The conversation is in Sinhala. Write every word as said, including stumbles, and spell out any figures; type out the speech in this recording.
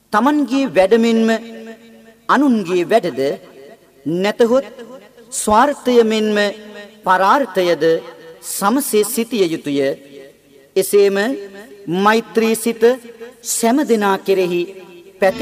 තමන්ගේ වැඩමෙන්ම අනුන්ගේ වැඩද නැතහොත් ස්වාර්ථය මෙන්ම පරාර්ථයද සමසේ සිටිය යුතුය. එසේම මෛත්‍රී සිත සෑම දෙනා කෙරෙහි